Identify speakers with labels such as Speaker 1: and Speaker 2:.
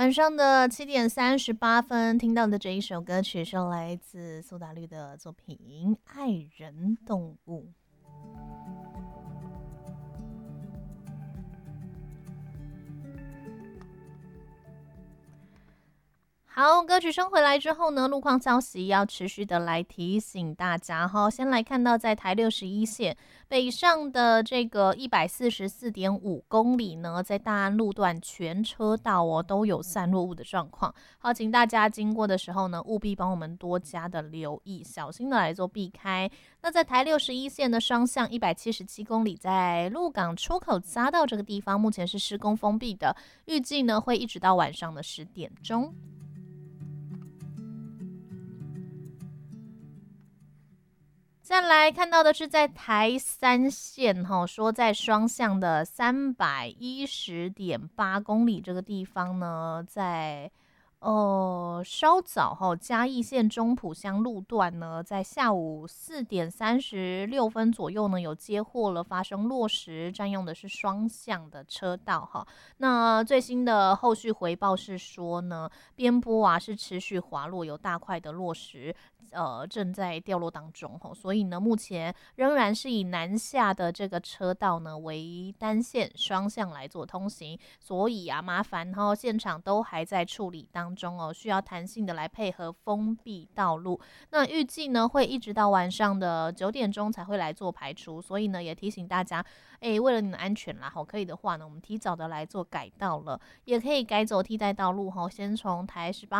Speaker 1: 晚上的7:38，听到的这一首歌曲是来自苏打绿的作品《爱人动物》。好，歌曲声回来之后呢，路况消息要持续的来提醒大家哈。先来看到在台61线北上的这个144.5公里呢，在大安路段全车道都有散落物的状况。好，请大家经过的时候呢，务必帮我们多加的留意，小心的来做避开。那在台61线的双向177公里，在鹿港出口匝道这个地方，目前是施工封闭的，预计呢会一直到晚上的10点钟。再来看到的是在台3线说在双向的310.8公里这个地方呢，在稍早嘉义县中埔乡路段呢，在下午4:36左右呢，有接获了发生落石，占用的是双向的车道哈。那最新的后续回报是说呢，边坡是持续滑落，有大块的落石。正在掉落当中所以呢，目前仍然是以南下的这个车道呢为单线双向来做通行，所以麻烦现场都还在处理当中需要弹性的来配合封闭道路。那预计呢会一直到晚上的9点钟才会来做排除，所以呢也提醒大家，为了你的安全啦可以的话呢，我们提早的来做改道了，也可以改走替代道路先从台18